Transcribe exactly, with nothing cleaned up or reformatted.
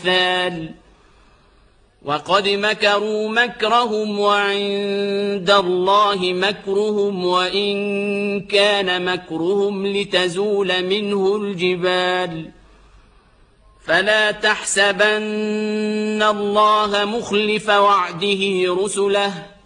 الأمثال وقد مكروا مكرهم وعند الله مكرهم وإن كان مكرهم لتزول منه الجبال فلا تحسبن الله مخلف وعده رسله